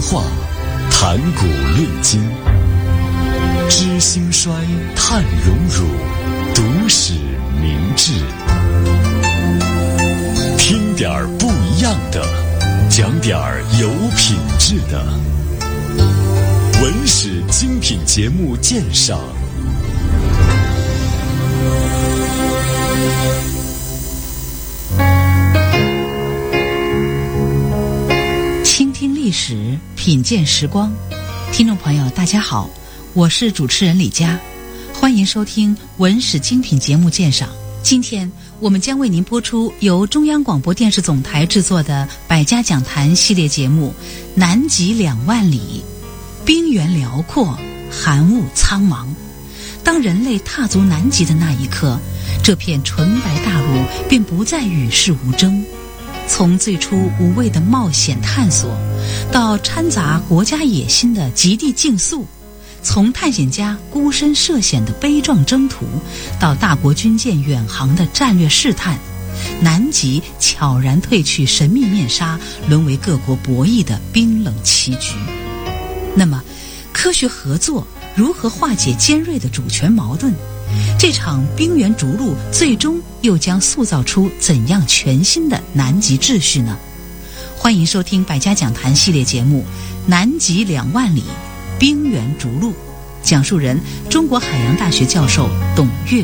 话，谈古论今，知兴衰，探荣辱，读史明智。听点儿不一样的，讲点儿有品质的。文史精品节目鉴赏。 倾听历史，品鉴时光。听众朋友大家好，我是主持人李佳，欢迎收听文史精品节目鉴赏。今天我们将为您播出由中央广播电视总台制作的百家讲坛系列节目《南极2万里》。冰原辽阔，寒雾苍茫。当人类踏足南极的那一刻，这片纯白大陆便不再与世无争。从最初无谓的冒险探索，到掺杂国家野心的极地竞速，从探险家孤身涉险的悲壮征途，到大国军舰远航的战略试探，南极悄然褪去神秘面纱，沦为各国博弈的冰冷棋局。那么，科学合作如何化解尖锐的主权矛盾？这场冰原逐鹿最终又将塑造出怎样全新的南极秩序呢？欢迎收听百家讲坛系列节目《南极2万里，冰原逐鹿》，讲述人中国海洋大学教授董岳。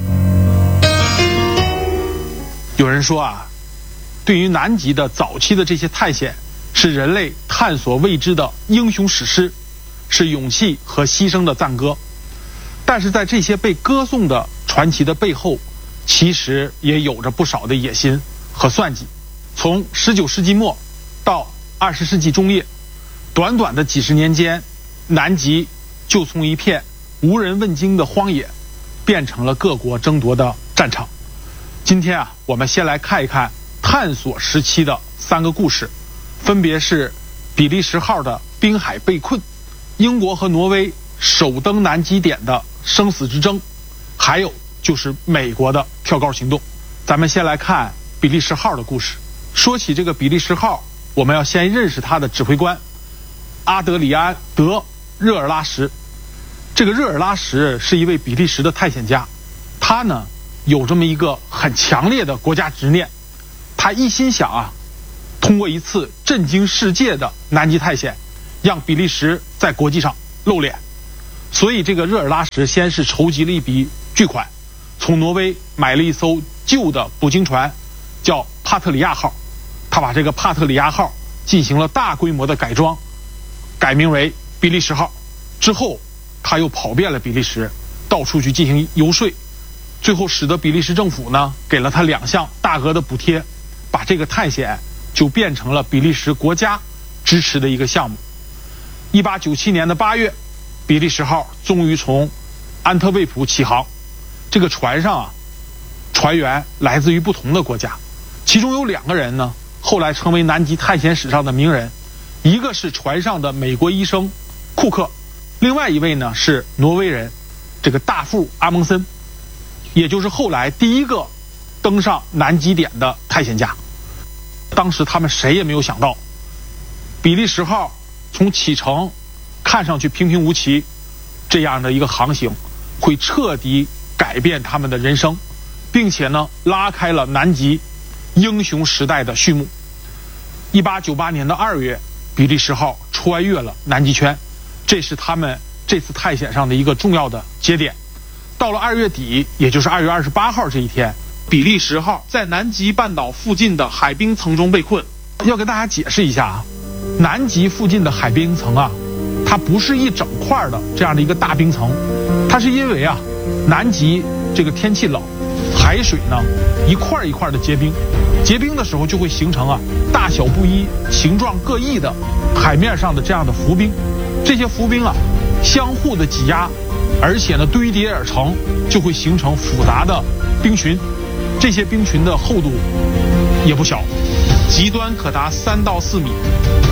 有人说啊，对于南极的早期的这些探险，是人类探索未知的英雄史诗，是勇气和牺牲的赞歌。但是在这些被歌颂的传奇的背后，其实也有着不少的野心和算计。从19世纪末到20世纪中叶，短短的几十年间，南极就从一片无人问津的荒野，变成了各国争夺的战场。今天啊，我们先来看一看探索时期的3个故事，分别是比利时号的滨海被困，英国和挪威首登南极点的生死之争，还有就是美国的跳高行动。咱们先来看比利时号的故事。说起这个比利时号，我们要先认识他的指挥官阿德里安·德热尔拉什。这个热尔拉什是一位比利时的探险家，他呢有这么一个很强烈的国家执念，他一心想啊，通过一次震惊世界的南极探险，让比利时在国际上露脸。所以这个热尔拉什先是筹集了一笔巨款，从挪威买了一艘旧的捕鲸船，叫帕特里亚号。他把这个帕特里亚号进行了大规模的改装，改名为比利时号。之后他又跑遍了比利时，到处去进行游说，最后使得比利时政府呢给了他2项大额的补贴，把这个探险就变成了比利时国家支持的一个项目。1897年的8月，比利时号终于从安特卫普起航。这个船上啊，船员来自于不同的国家，其中有2个人呢后来成为南极探险史上的名人，一个是船上的美国医生库克，另外一位呢是挪威人这个大副阿蒙森，也就是后来第一个登上南极点的探险家。当时他们谁也没有想到，比利时号从启程看上去平平无奇，这样的一个航行会彻底改变他们的人生，并且呢拉开了南极英雄时代的序幕。1898年的2月，比利时号穿越了南极圈，这是他们这次探险上的一个重要的节点。到了2月底，也就是2月28号这一天，比利时号在南极半岛附近的海冰层中被困。要跟大家解释一下啊，南极附近的海冰层啊，它不是一整块的这样的一个大冰层，它是因为啊，南极这个天气冷，海水呢一块一块的结冰，结冰的时候就会形成啊大小不一、形状各异的海面上的这样的浮冰。这些浮冰啊相互的挤压，而且呢堆叠而成，就会形成复杂的冰群。这些冰群的厚度也不小，极端可达3到4米。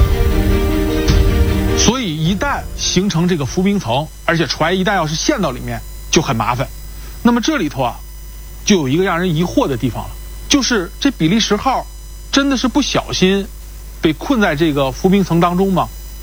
所以一旦形成这个浮冰层，而且船一旦要是陷到里面就很麻烦。那么这里头啊就有一个让人疑惑的地方了，就是这比利时号真的是不小心被困在这个浮冰层当中吗？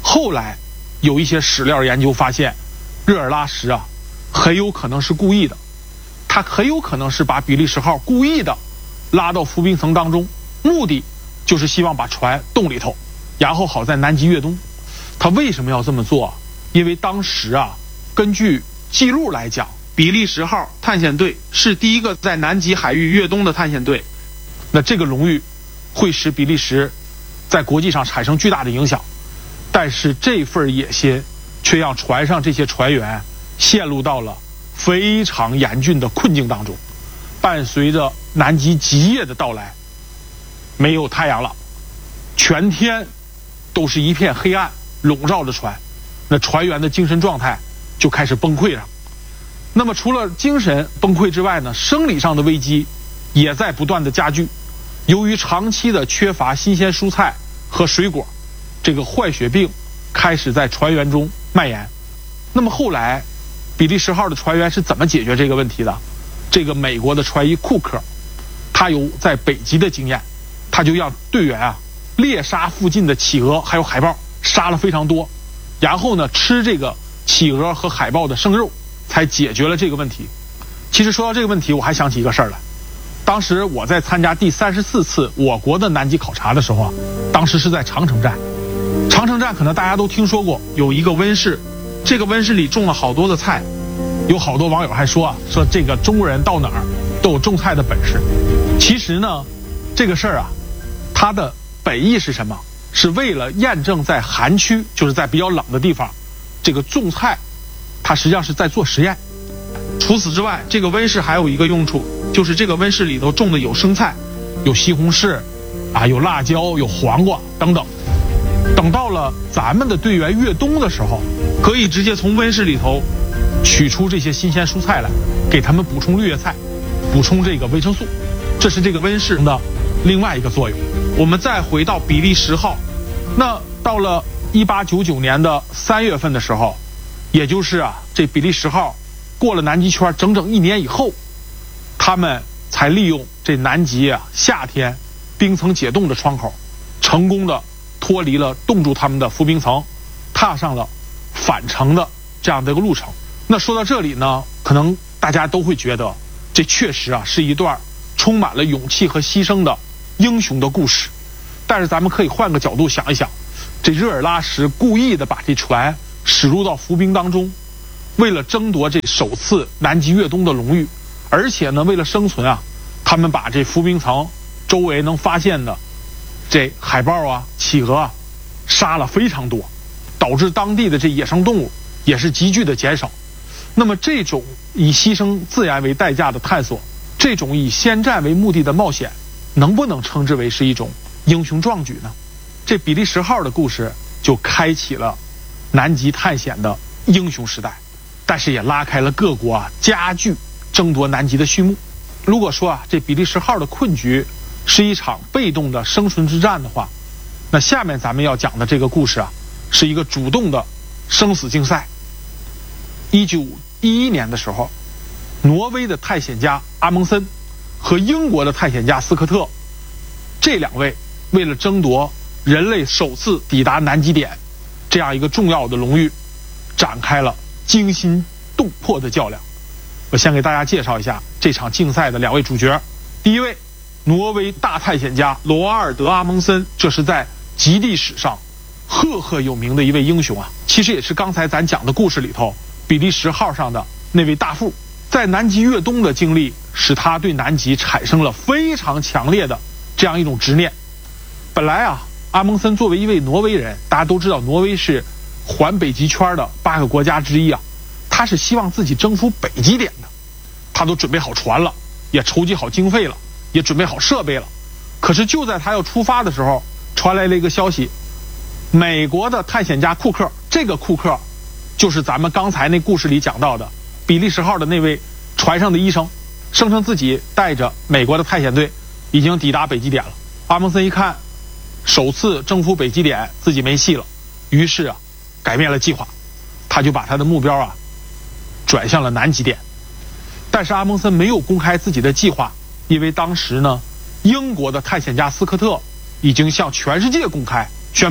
后来有一些史料研究发现，热尔拉什啊很有可能是故意的，他很有可能是把比利时号故意的拉到浮冰层当中，目的就是希望把船冻里头，然后好在南极越冬。他为什么要这么做？因为当时啊，根据记录来讲，比利时号探险队是第一个在南极海域越冬的探险队，那这个荣誉会使比利时在国际上产生巨大的影响。但是这份野心却让船上这些船员陷入到了非常严峻的困境当中。伴随着南极极夜的到来，没有太阳了，全天都是一片黑暗笼罩着船，那船员的精神状态就开始崩溃了。那么除了精神崩溃之外呢，生理上的危机也在不断的加剧。由于长期的缺乏新鲜蔬菜和水果，这个坏血病开始在船员中蔓延。那么后来比利时号的船员是怎么解决这个问题的？这个美国的船医库克，他有在北极的经验，他就让队员啊猎杀附近的企鹅还有海豹，杀了非常多，然后呢吃这个企鹅和海豹的生肉，才解决了这个问题。其实说到这个问题，我还想起一个事儿来。当时我在参加第34次我国的南极考察的时候啊，当时是在长城站。长城站可能大家都听说过，有一个温室，这个温室里种了好多的菜，有好多网友还说说这个中国人到哪儿都有种菜的本事。其实呢，这个事儿啊，它的本意是什么？是为了验证在寒区，就是在比较冷的地方，这个种菜，它实际上是在做实验。除此之外，这个温室还有一个用处，就是这个温室里头种的有生菜，有西红柿啊，有辣椒，有黄瓜等等。等到了咱们的队员越冬的时候，可以直接从温室里头取出这些新鲜蔬菜来，给他们补充绿叶菜，补充这个维生素，这是这个温室的另外一个作用。我们再回到比利时号，那到了1899年的3月份的时候，也就是这比利时号过了南极圈整整1年以后，他们才利用这南极夏天冰层解冻的窗口，成功的脱离了冻住他们的浮冰层，踏上了返程的这样的一个路程。那说到这里呢，可能大家都会觉得这确实是一段充满了勇气和牺牲的英雄的故事。但是咱们可以换个角度想一想，这热尔拉什故意的把这船驶入到浮冰当中，为了争夺这首次南极越冬的荣誉，而且呢为了生存他们把这浮冰层周围能发现的这海豹企鹅杀了非常多，导致当地的这野生动物也是急剧的减少。那么这种以牺牲自然为代价的探索，这种以先战为目的的冒险，能不能称之为是一种英雄壮举呢？这比利时号的故事就开启了南极探险的英雄时代，但是也拉开了各国加剧争夺南极的序幕。如果说这比利时号的困局是一场被动的生存之战的话，那下面咱们要讲的这个故事是一个主动的生死竞赛。1911年的时候，挪威的探险家阿蒙森和英国的探险家斯科特，这两位为了争夺人类首次抵达南极点这样一个重要的荣誉，展开了惊心动魄的较量。我先给大家介绍一下这场竞赛的两位主角。第一位，挪威大探险家罗瓦尔德·阿蒙森，这是在极地史上赫赫有名的一位英雄其实也是刚才咱讲的故事里头比利时号上的那位大副。在南极越冬的经历使他对南极产生了非常强烈的这样一种执念。本来阿蒙森作为一位挪威人，大家都知道挪威是环北极圈的8个国家之一他是希望自己征服北极点的，他都准备好船了，也筹集好经费了，也准备好设备了。可是就在他要出发的时候，传来了一个消息，美国的探险家库克，这个库克就是咱们刚才那故事里讲到的比利时号的那位船上的医生，声称自己带着美国的探险队已经抵达北极点了。阿蒙森一看首次征服北极点自己没戏了，于是改变了计划，他就把他的目标转向了南极点。但是阿蒙森没有公开自己的计划，因为当时呢英国的探险家斯科特已经向全世界公开宣布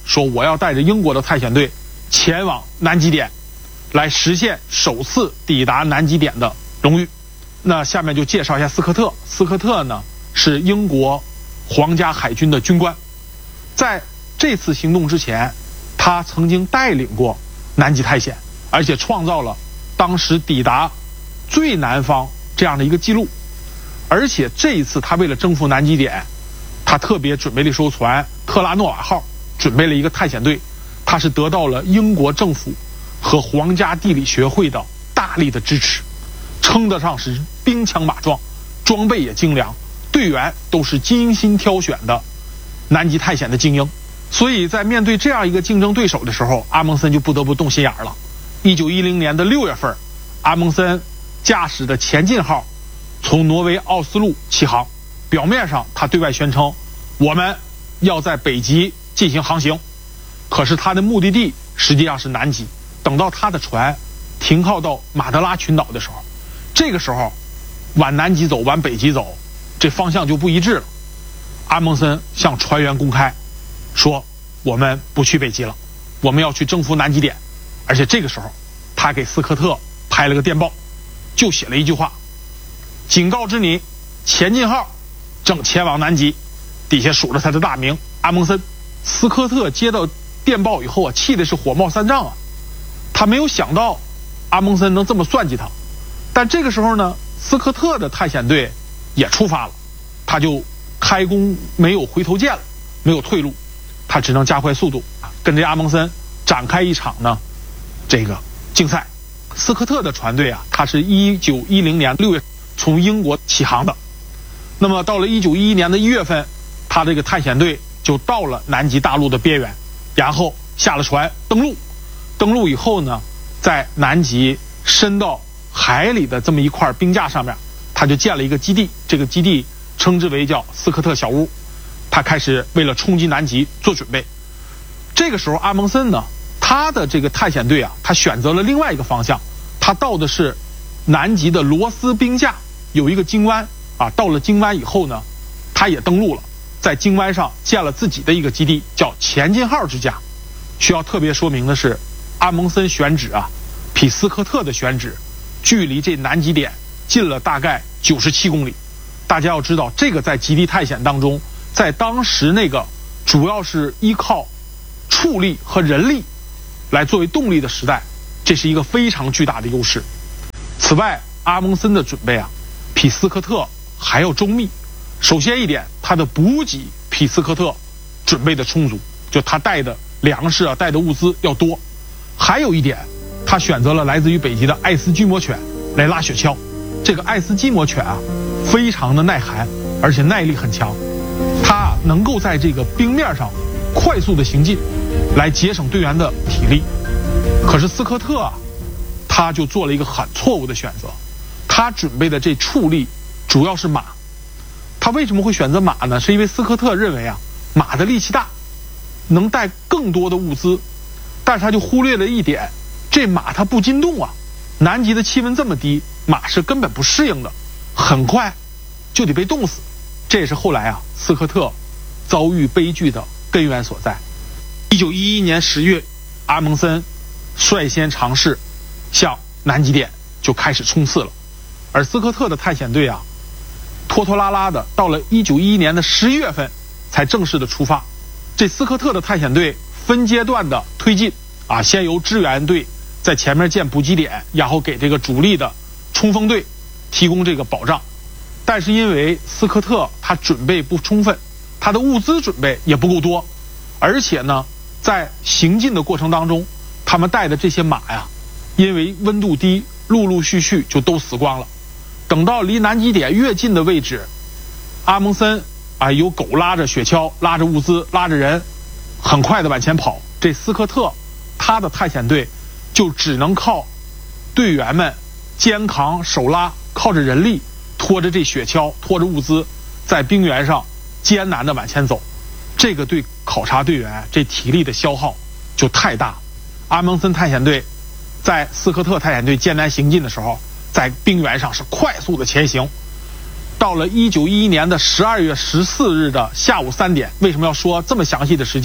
说我要带着英国的探险队前往南极点，来实现首次抵达南极点的荣誉。那下面就介绍一下斯科特。斯科特呢是英国皇家海军的军官，在这次行动之前，他曾经带领过南极探险，而且创造了当时抵达最南方这样的一个记录。而且这一次他为了征服南极点，他特别准备了一艘船特拉诺瓦号，准备了一个探险队。他是得到了英国政府和皇家地理学会的大力的支持，称得上是兵强马壮，装备也精良，队员都是精心挑选的南极探险的精英。所以在面对这样一个竞争对手的时候，阿蒙森就不得不动心眼了。1910年的6月份，阿蒙森驾驶的前进号从挪威奥斯陆起航，表面上他对外宣称我们要在北极进行航行，可是他的目的地实际上是南极。等到他的船停靠到马德拉群岛的时候，这个时候往南极走往北极走，这方向就不一致了。阿蒙森向船员公开说，我们不去北极了，我们要去征服南极点。而且这个时候他给斯科特拍了个电报，就写了一句话，警告之你，前进号正前往南极，底下数着他的大名阿蒙森。斯科特接到电报以后啊，气的是火冒三丈啊，他没有想到阿蒙森能这么算计他。但这个时候呢，斯科特的探险队也出发了，他就开弓没有回头箭了，没有退路，他只能加快速度，跟这阿蒙森展开一场呢这个竞赛。斯科特的船队啊，他是1910年6月从英国起航的。那么到了1911年的1月份，他这个探险队就到了南极大陆的边缘，然后下了船登陆。登陆以后呢，在南极深到海里的这么一块冰架上面，他就建了一个基地，这个基地称之为叫斯科特小屋。他开始为了冲击南极做准备。这个时候阿蒙森呢，他的这个探险队啊，他选择了另外一个方向，他到的是南极的罗斯冰架，有一个鲸湾啊。到了鲸湾以后呢，他也登陆了，在鲸湾上建了自己的一个基地，叫前进号之家。需要特别说明的是，阿蒙森选址啊，比斯科特的选址距离这南极点近了大概97公里。大家要知道，这个在极地探险当中，在当时那个主要是依靠畜力和人力来作为动力的时代，这是一个非常巨大的优势。此外，阿蒙森的准备啊，比斯科特还要周密。首先一点，他的补给比斯科特准备的充足，就他带的粮食啊，带的物资要多。还有一点，他选择了来自于北极的爱斯基摩犬来拉雪橇。这个爱斯基摩犬啊，非常的耐寒，而且耐力很强，它能够在这个冰面上快速的行进，来节省队员的体力。可是斯科特啊，他就做了一个很错误的选择，他准备的这畜力主要是马。他为什么会选择马呢？是因为斯科特认为啊，马的力气大，能带更多的物资。但是他就忽略了一点，这马它不禁冻啊，南极的气温这么低，马是根本不适应的，很快就得被冻死。这也是后来啊，斯科特遭遇悲剧的根源所在。1911年10月，阿蒙森率先尝试向南极点就开始冲刺了，而斯科特的探险队啊，拖拖拉拉的到了1911年的11月份才正式的出发。这斯科特的探险队分阶段的推进啊，先由支援队在前面建补给点，然后给这个主力的冲锋队提供这个保障。但是因为斯科特他准备不充分，他的物资准备也不够多，而且呢，在行进的过程当中，他们带的这些马呀，因为温度低，陆陆续续就都死光了。等到离南极点越近的位置，阿蒙森啊，有狗拉着雪橇，拉着物资，拉着人，很快的往前跑。这斯科特他的探险队就只能靠队员们肩扛手拉，靠着人力拖着这雪橇，拖着物资，在冰原上艰难的往前走。这个对考察队员这体力的消耗就太大。阿蒙森探险队在斯科特探险队艰难行进的时候，在冰原上是快速的前行。到了1911年的12月14日的下午3点，为什么要说这么详细的时间啊？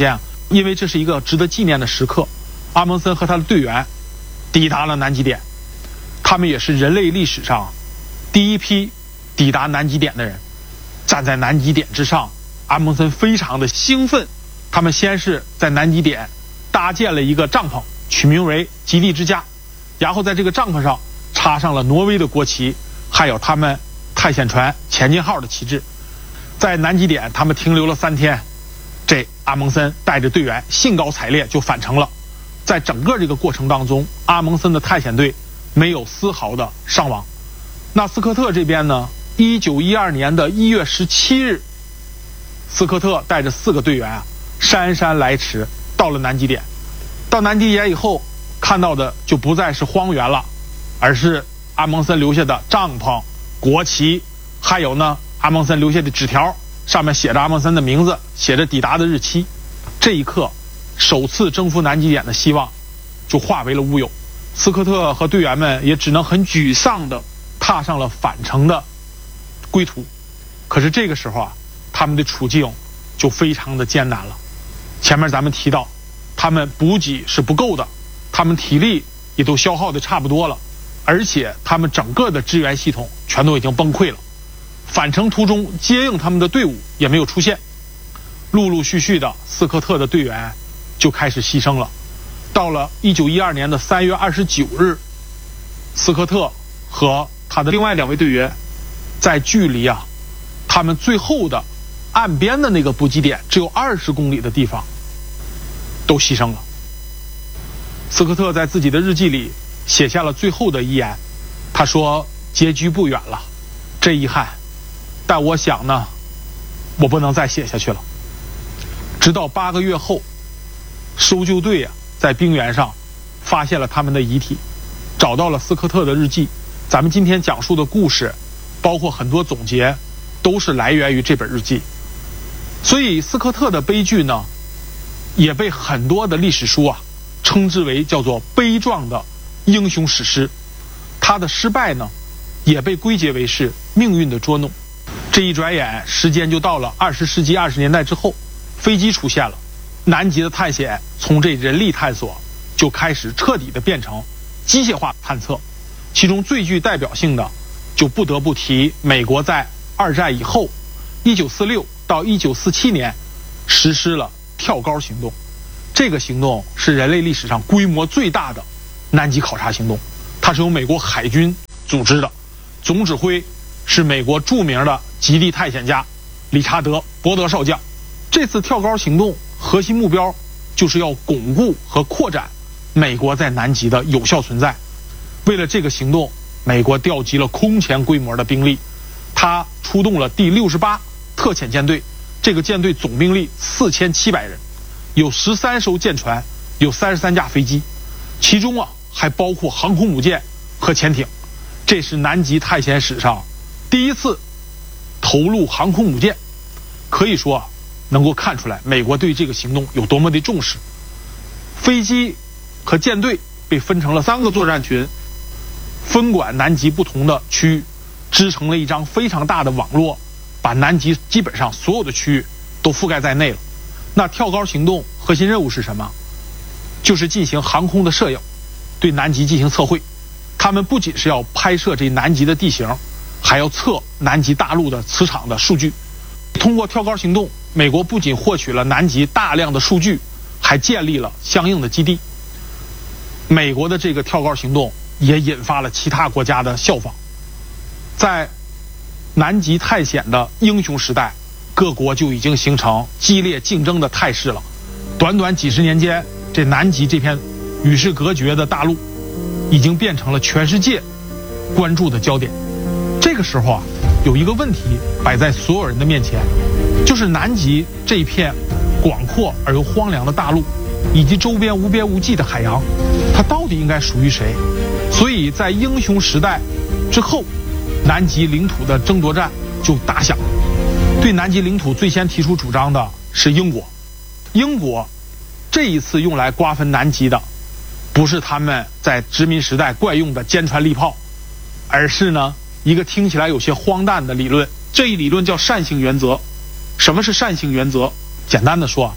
因为这是一个值得纪念的时刻，阿蒙森和他的队员抵达了南极点，他们也是人类历史上第一批抵达南极点的人。站在南极点之上，阿蒙森非常的兴奋。他们先是在南极点搭建了一个帐篷，取名为极地之家，然后在这个帐篷上插上了挪威的国旗，还有他们探险船前进号的旗帜。在南极点他们停留了3天，这阿蒙森带着队员兴高采烈就返程了。在整个这个过程当中，阿蒙森的探险队没有丝毫的伤亡。那斯科特这边呢，1912年的1月17日，斯科特带着4个队员姗姗来迟到了南极点。到南极点以后，看到的就不再是荒原了，而是阿蒙森留下的帐篷、国旗，还有呢阿蒙森留下的纸条，上面写着阿蒙森的名字，写着抵达的日期。这一刻，首次征服南极点的希望就化为了乌有。斯科特和队员们也只能很沮丧地踏上了返程的归途。可是这个时候他们的处境就非常的艰难了。前面咱们提到，他们补给是不够的，他们体力也都消耗的差不多了，而且他们整个的支援系统全都已经崩溃了。返程途中接应他们的队伍也没有出现，陆陆续续的斯科特的队员就开始牺牲了。到了1912年的3月29日，斯科特和他的另外2位队员在距离他们最后的岸边的那个补给点只有20公里的地方都牺牲了。斯科特在自己的日记里写下了最后的遗言，他说：结局不远了，真遗憾，但我想呢，我不能再写下去了。直到8个月后，搜救队在冰原上发现了他们的遗体，找到了斯科特的日记。咱们今天讲述的故事包括很多总结，都是来源于这本日记。所以斯科特的悲剧呢，也被很多的历史书称之为叫做悲壮的英雄史诗。他的失败呢，也被归结为是命运的捉弄。这一转眼时间就到了20世纪20年代之后，飞机出现了，南极的探险从这人力探索就开始彻底的变成机械化探测。其中最具代表性的就不得不提美国在2战以后1946到1947年实施了跳高行动。这个行动是人类历史上规模最大的南极考察行动，它是由美国海军组织的，总指挥是美国著名的极地探险家理查德·伯德少将。这次跳高行动核心目标就是要巩固和扩展美国在南极的有效存在。为了这个行动，美国调集了空前规模的兵力，他出动了第68特遣舰队，这个舰队总兵力4700人，有13艘舰船，有33架飞机，其中还包括航空母舰和潜艇。这是南极探险史上第一次投入航空母舰，可以说能够看出来美国对这个行动有多么的重视。飞机和舰队被分成了3个作战群，分管南极不同的区域，织成了一张非常大的网络，把南极基本上所有的区域都覆盖在内了。那跳高行动核心任务是什么？就是进行航空的摄影，对南极进行测绘。他们不仅是要拍摄这南极的地形，还要测南极大陆的磁场的数据。通过跳高行动，美国不仅获取了南极大量的数据，还建立了相应的基地。美国的这个跳高行动也引发了其他国家的效仿。在南极探险的英雄时代，各国就已经形成激烈竞争的态势了。短短几十年间，这南极这片与世隔绝的大陆已经变成了全世界关注的焦点。这个时候有一个问题摆在所有人的面前，就是南极这一片广阔而又荒凉的大陆，以及周边无边无际的海洋，它到底应该属于谁？所以在英雄时代之后，南极领土的争夺战就打响。对南极领土最先提出主张的是英国。英国这一次用来瓜分南极的，不是他们在殖民时代惯用的坚船利炮，而是呢一个听起来有些荒诞的理论。这一理论叫善性原则。什么是善性原则？简单的说，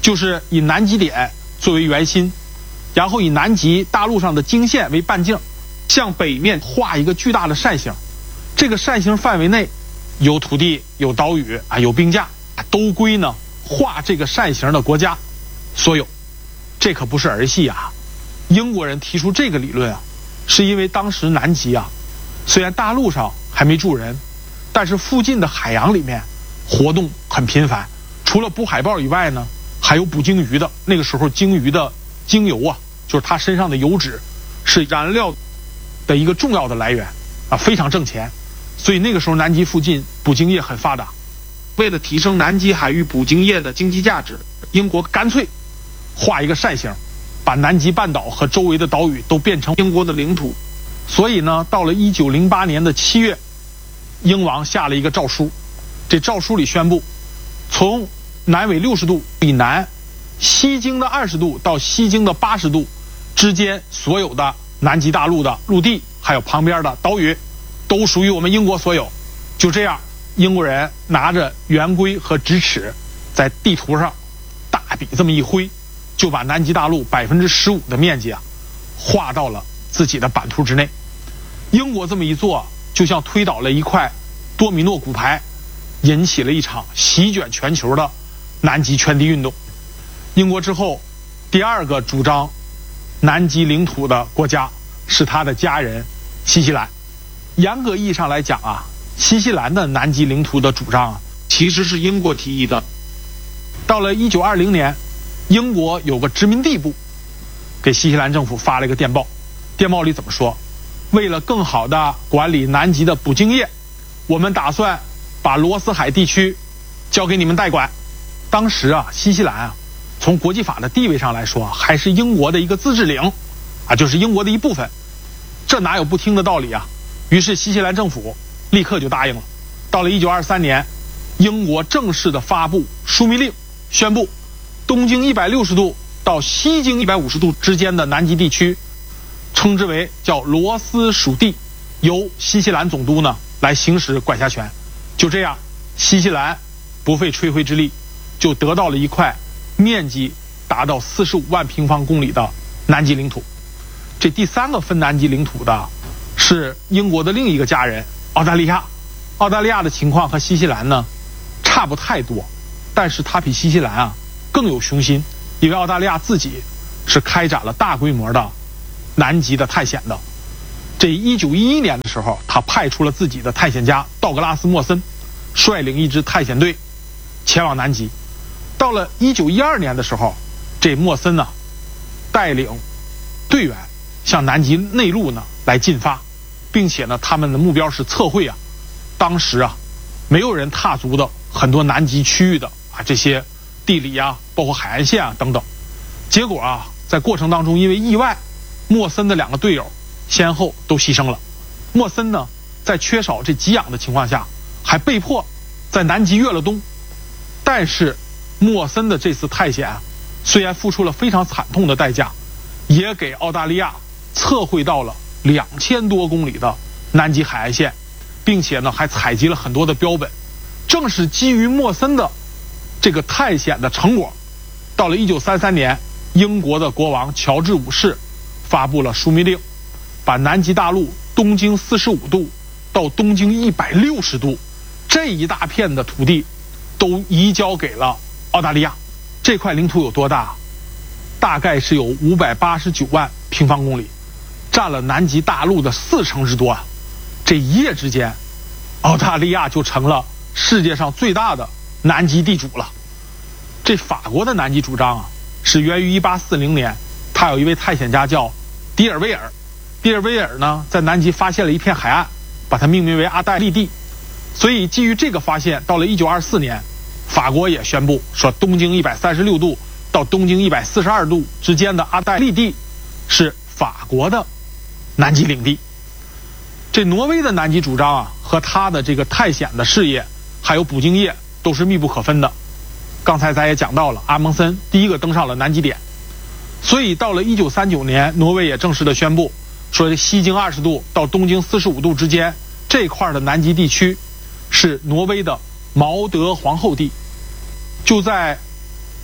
就是以南极点作为圆心，然后以南极大陆上的经线为半径，向北面画一个巨大的扇形。这个扇形范围内有土地、有岛屿啊、有兵架，都归呢画这个扇形的国家所有。这可不是儿戏啊！英国人提出这个理论啊，是因为当时南极啊，虽然大陆上还没住人，但是附近的海洋里面活动很频繁。除了捕海豹以外呢，还有捕鲸鱼的。那个时候鲸鱼的鲸油啊，就是它身上的油脂，是燃料的一个重要的来源啊，非常挣钱。所以那个时候南极附近捕鲸业很发达。为了提升南极海域捕鲸业的经济价值，英国干脆画一个扇形，把南极半岛和周围的岛屿都变成英国的领土。所以呢，到了1908年的7月，英王下了一个诏书。这诏书里宣布，从南纬60度以南，西经的20度到西经的80度之间，所有的南极大陆的陆地还有旁边的岛屿，都属于我们英国所有。就这样，英国人拿着圆规和直尺，在地图上大笔这么一挥，就把南极大陆15%的面积啊划到了自己的版图之内。英国这么一做，就像推倒了一块多米诺骨牌，引起了一场席卷全球的南极圈地运动。英国之后，第二个主张南极领土的国家是他的家人新西兰。严格意义上来讲啊，新西兰的南极领土的主张啊，其实是英国提议的。到了1920年，英国有个殖民地部给新西兰政府发了一个电报，电报里怎么说？为了更好的管理南极的捕鲸业，我们打算把罗斯海地区交给你们代管。当时啊，新西兰啊，从国际法的地位上来说，还是英国的一个自治领啊，就是英国的一部分。这哪有不听的道理啊？于是新西兰政府立刻就答应了。到了1923年，英国正式的发布枢密令，宣布东经160度到西经150度之间的南极地区，称之为叫罗斯属地，由新西兰总督呢来行使管辖权。就这样，新西兰不费吹灰之力，就得到了一块面积达到45万平方公里的南极领土。这第三个分南极领土的是英国的另一个家人澳大利亚。澳大利亚的情况和新西兰呢差不太多，但是它比新西兰啊更有雄心，因为澳大利亚自己是开展了大规模的南极的探险的。这1911年的时候，他派出了自己的探险家道格拉斯·莫森，率领一支探险队前往南极。到了1912年的时候，这莫森呢带领队员向南极内陆呢来进发，并且呢他们的目标是测绘啊当时啊没有人踏足的很多南极区域的啊这些地理啊，包括海岸线啊等等。结果啊在过程当中，因为意外，莫森的2个队友先后都牺牲了。莫森呢在缺少这给养的情况下，还被迫在南极越了冬。但是莫森的这次探险啊，虽然付出了非常惨痛的代价，也给澳大利亚测绘到了2000多公里的南极海岸线，并且呢还采集了很多的标本。正是基于莫森的这个探险的成果，到了1933年，英国的国王乔治5世发布了枢密令，把南极大陆东经45度到东经160度这一大片的土地都移交给了澳大利亚。这块领土有多大？大概是有589万平方公里，占了南极大陆的40%之多啊！这一夜之间，澳大利亚就成了世界上最大的南极地主了。这法国的南极主张啊，是源于1840年，他有一位探险家叫迪尔威尔。迪尔威尔呢，在南极发现了一片海岸，把它命名为阿黛利地。所以基于这个发现，到了1924年，法国也宣布说，东经136度到东经142度之间的阿黛利地是法国的南极领地。这挪威的南极主张啊，和他的这个探险的事业还有捕鲸业都是密不可分的。刚才咱也讲到了，阿蒙森第一个登上了南极点。所以到了1939年，挪威也正式的宣布说，西经20度到东经45度之间这块的南极地区是挪威的毛德皇后地。就在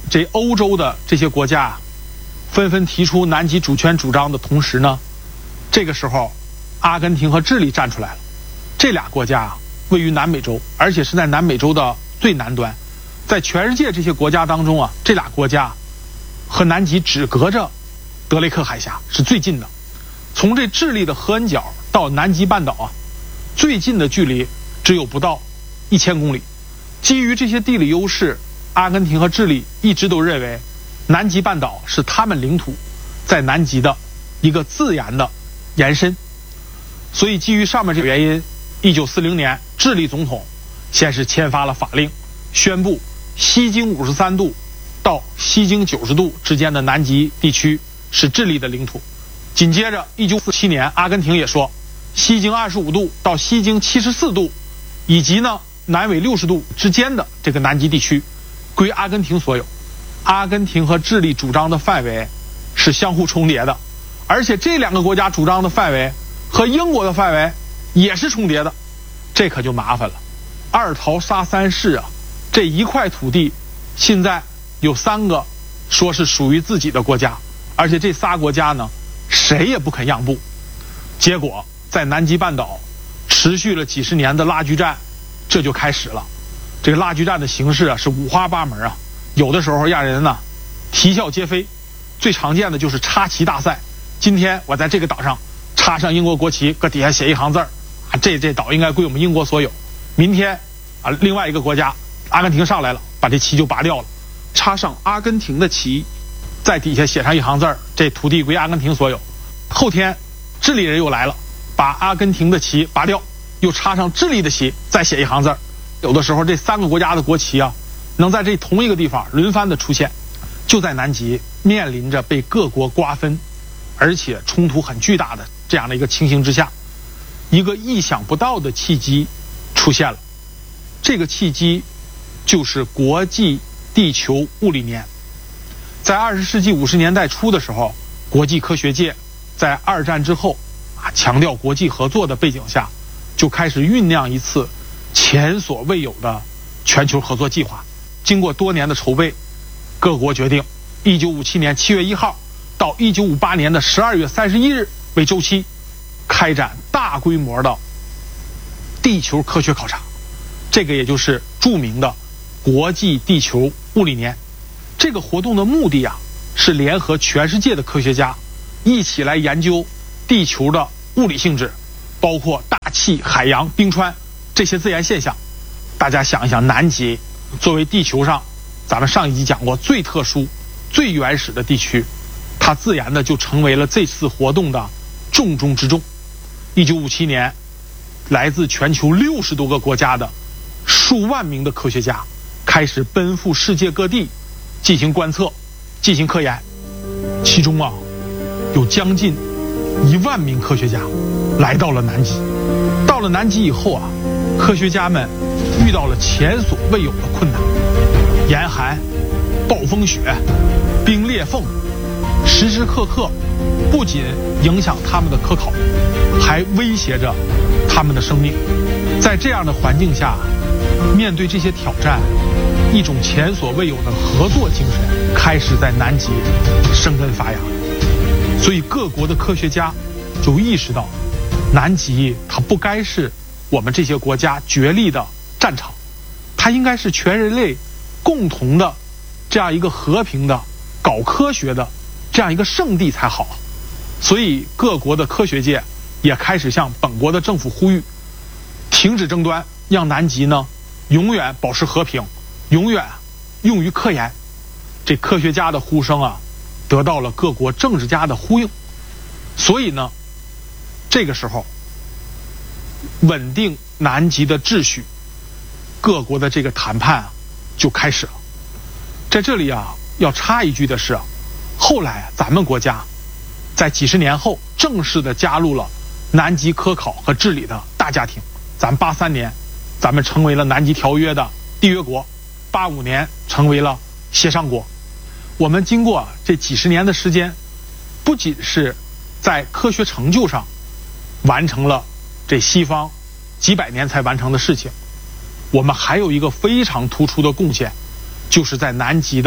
这欧洲的这些国家纷纷提出南极主权主张的同时呢，这个时候阿根廷和智利站出来了。这俩国家位于南美洲，而且是在南美洲的最南端。在全世界这些国家当中这俩国家和南极只隔着德雷克海峡，是最近的。从这智利的合恩角到南极半岛最近的距离只有不到1000公里。基于这些地理优势，阿根廷和智利一直都认为南极半岛是他们领土在南极的一个自然的延伸。所以基于上面这个原因，1940年智利总统先是签发了法令，宣布西经53度到西经90度之间的南极地区是智利的领土。紧接着1947年阿根廷也说，西经25度到西经74度以及南纬60度之间的这个南极地区归阿根廷所有。阿根廷和智利主张的范围是相互重叠的，而且这两个国家主张的范围和英国的范围也是重叠的，这可就麻烦了。二桃杀三士这一块土地现在有3个说是属于自己的国家，而且这仨国家呢谁也不肯让步。结果在南极半岛持续了几十年的拉锯战这就开始了。这个拉锯战的形式是五花八门有的时候让人啼笑皆非。最常见的就是插旗大赛，今天我在这个岛上插上英国国旗，搁底下写一行字这岛应该归我们英国所有。明天另外一个国家阿根廷上来了，把这旗就拔掉了，插上阿根廷的旗，在底下写上一行字，这土地归阿根廷所有。后天智利人又来了，把阿根廷的旗拔掉，又插上智利的旗，再写一行字。有的时候这3个国家的国旗能在这同一个地方轮番的出现。就在南极面临着被各国瓜分而且冲突很巨大的这样的一个情形之下，一个意想不到的契机出现了。这个契机就是国际地球物理年。在20世纪50年代初的时候，国际科学界在2战之后强调国际合作的背景下，就开始酝酿一次前所未有的全球合作计划。经过多年的筹备，各国决定1957年7月1号到1958年的12月31日为周期，开展大规模的地球科学考察。这个也就是著名的国际地球物理年。这个活动的目的是联合全世界的科学家一起来研究地球的物理性质，包括大气、海洋、冰川这些自然现象。大家想一想，南极作为地球上咱们上一集讲过最特殊最原始的地区，它自然的就成为了这次活动的重中之重。1957年来自全球60多个国家的数万名的科学家开始奔赴世界各地进行观测进行科研。其中有将近1万名科学家来到了南极。到了南极以后科学家们遇到了前所未有的困难，严寒、暴风雪、冰裂缝，时时刻刻不仅影响他们的科考，还威胁着他们的生命。在这样的环境下，面对这些挑战，一种前所未有的合作精神开始在南极生根发芽。所以各国的科学家就意识到，南极它不该是我们这些国家角力的战场，它应该是全人类共同的这样一个和平的搞科学的这样一个圣地才好。所以各国的科学界也开始向本国的政府呼吁，停止争端，让南极永远保持和平，永远用于科研。这科学家的呼声得到了各国政治家的呼应。所以这个时候稳定南极的秩序，各国的这个谈判就开始了。在这里要插一句的是，后来咱们国家在几十年后正式的加入了南极科考和治理的大家庭。咱们83年咱们成为了南极条约的缔约国，85年成为了协商国。我们经过这几十年的时间，不仅是在科学成就上完成了这西方几百年才完成的事情，我们还有一个非常突出的贡献，就是在南极的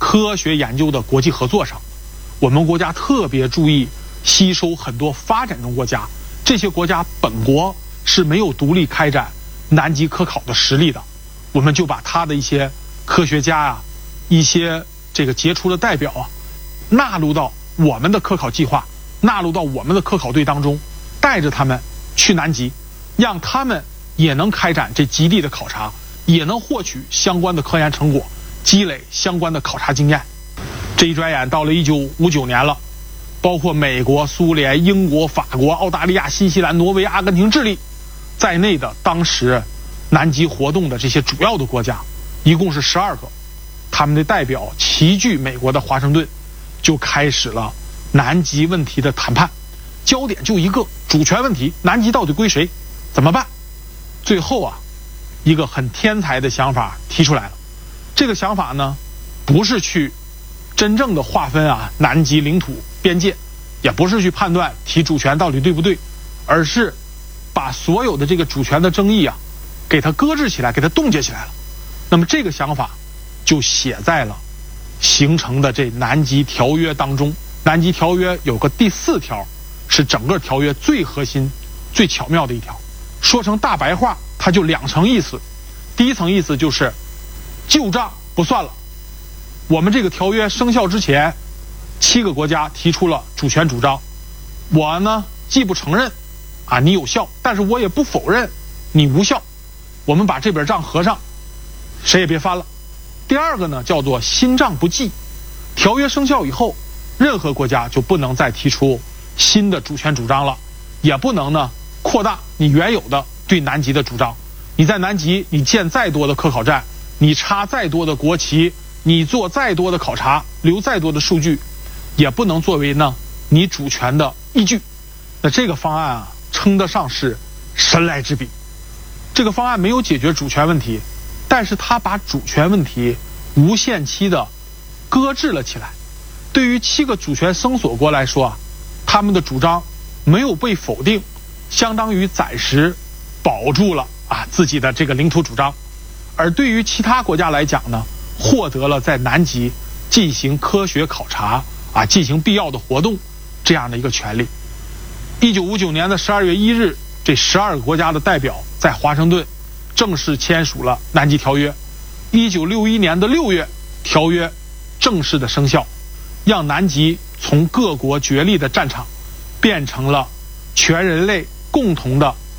科学研究的国际合作上，我们国家特别注意吸收很多发展中国家，这些国家本国是没有独立开展南极科考的实力的，我们就把他的一些科学家啊，一些这个杰出的代表啊，纳入到我们的科考计划，纳入到我们的科考队当中，带着他们去南极，让他们也能开展这极地的考察，也能获取相关的科研成果，积累相关的考察经验。这一转眼到了1959年了，包括美国、苏联、英国、法国、澳大利亚、新西兰、挪威、阿根廷、智利在内的当时南极活动的这些主要的国家，一共是12个，他们的代表齐聚美国的华盛顿，就开始了南极问题的谈判。焦点就一个，主权问题，南极到底归谁，怎么办？最后啊，一个很天才的想法提出来了。这个想法呢，不是去真正的划分啊南极领土边界，也不是去判断提主权到底对不对，而是把所有的这个主权的争议啊，给它搁置起来，给它冻结起来了。那么这个想法就写在了形成的这南极条约当中。南极条约有个第4条，是整个条约最核心、最巧妙的一条。说成大白话，它就2层意思。第一层意思就是旧账不算了。我们这个条约生效之前，7个国家提出了主权主张，我呢既不承认啊你有效，但是我也不否认你无效，我们把这本账合上，谁也别翻了。第二个呢叫做新账不记，条约生效以后，任何国家就不能再提出新的主权主张了，也不能呢扩大你原有的对南极的主张。你在南极你建再多的科考站，你插再多的国旗，你做再多的考察，留再多的数据，也不能作为呢你主权的依据。那这个方案啊，称得上是神来之笔。这个方案没有解决主权问题，但是它把主权问题无限期的搁置了起来。对于7个主权声索国来说啊，他们的主张没有被否定，相当于暂时保住了啊自己的这个领土主张。而对于其他国家来讲呢，获得了在南极进行科学考察啊，进行必要的活动这样的一个权利。1959年的12月1日，这12个国家的代表在华盛顿正式签署了南极条约。1961年的6月，条约正式的生效，让南极从各国角力的战场变成了全人类共同的